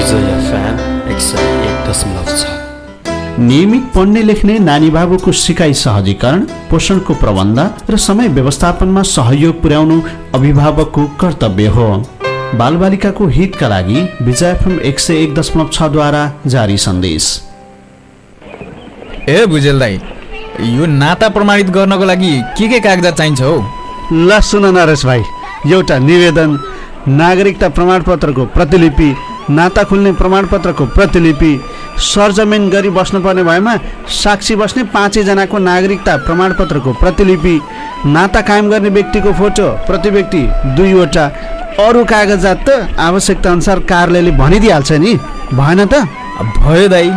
विजय FM 101.6। नियमित पढ्ने लेख्ने नानी बाबुको सिकाइ सहजीकरण, पोषणको प्रबन्ध र समय व्यवस्थापनमा सहयोग पुर्याउनु अभिभावकको कर्तव्य हो। बालबालिकाको हितका लागि विजय FM 101.6 द्वारा जारी सन्देश। ए भुजेल दाइ, यो नाता प्रमाणित गर्नको लागि के कागजात चाहिन्छ हौ? ल सुन नरेश भाइ, एउटा निवेदन, नागरिकता प्रमाणपत्रको प्रतिलिपि, नाता खुल्ने प्रमाणपत्रको प्रतिलिपि, सरजमिन गरी बस्नुपर्ने भएमा साक्षी बस्ने 5 जनाको नागरिकता प्रमाणपत्रको प्रतिलिपि, नाता कायम गर्ने व्यक्तिको फोटो प्रति व्यक्ति 2 वटा, अरू कागजात त आवश्यकता अनुसार कार्यालयले भनिदिइहाल्छ नि, भएन त? भयो दाइ।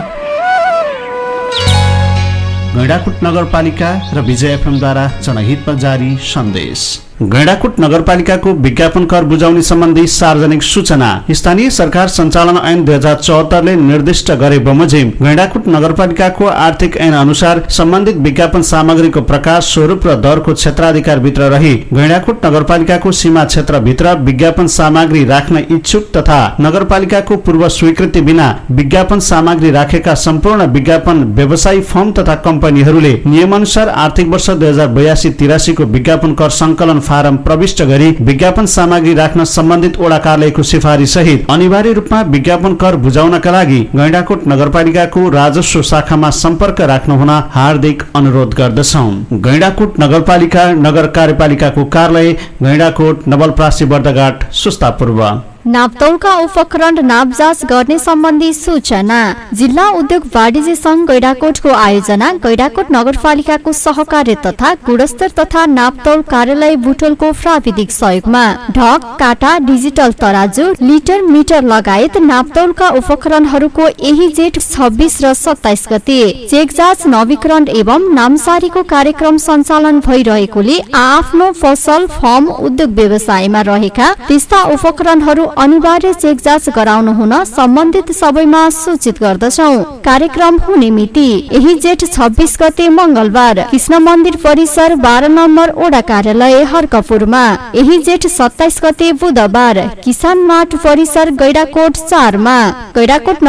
गैंडाकोट नगरपालिका र विजय FM द्वारा जनहितमा जारी सन्देश। गैंडाकोट नगरपालिकाको विज्ञापन कर बुझाउने सम्बन्धी सार्वजनिक सूचना। स्थानीय सरकार सञ्चालन ऐन 2074 ले निर्दिष्ट गरे बमोजिम गैंडाकोट नगरपालिकाको आर्थिक ऐन अनुसार सम्बन्धित विज्ञापन सामग्रीको प्रकाश, स्वरूप र दरको क्षेत्राधिकार भित्र रही गैंडाकोट नगरपालिकाको सीमा क्षेत्र भित्र विज्ञापन सामग्री राख्न इच्छुक तथा नगरपालिकाको पूर्व स्वीकृति बिना विज्ञापन सामग्री राखेका सम्पूर्ण विज्ञापन व्यवसायी फर्म तथा कम्पनीहरूले नियमअनुसार आर्थिक वर्ष 2082-83 को विज्ञापन कर संकलन फारम प्रविष्ट गरी विज्ञापन सामग्री राख्न सम्बन्धित वडा कार्यालयको सिफारिस सहित अनिवार्य रूपमा विज्ञापन कर बुझाउनका लागि गैंडाकोट नगरपालिकाको राजस्व शाखामा सम्पर्क राख्नु हुन हार्दिक अनुरोध गर्दछौं। गैंडाकोट नगरपालिका नगर कार्यपालिकाको कार्यालय गैंडाकोट, नवलपरासी, बर्दघाट, सुस्ता पूर्व। नापतौलका उपकरण नाप जाँच गर्ने सम्बन्धी सूचना। जिल्ला उद्योग वाणिज्य संघ गैंडाकोटको आयोजना, गैंडाकोट नगरपालिकाको सहकार्य तथा गुणस्तर तथा नापतौल कार्यालय बुटोलको प्राविधिक सहयोगमा ढक, काटा, डिजिटल तराजु, लिटर, मिटर लगायत नापतौलका उपकरणहरूको यही जेठ 26 र 27 गते चेक जाँच, नवीकरण एवं नामसारीको कार्यक्रम सञ्चालन भइरहेकोले आफ्नो पसल, फर्म, उद्योग व्यवसायमा रहेका त्यस्ता उपकरणहरू अनिवार्य चेक जाँच गराउनु हुन सम्बन्धित सबैमा सूचित गर्दछौं। कार्यक्रम हुने मिति यही जेठ 26 गते मंगलबार कृष्ण मन्दिर परिसर 12 नम्बर वडा कार्यालय हर्कपुरमा, यही जेठ 27 गते बुधबार किसान मार्ट परिसर गैंडाकोट 4 मा, गैंडाकोट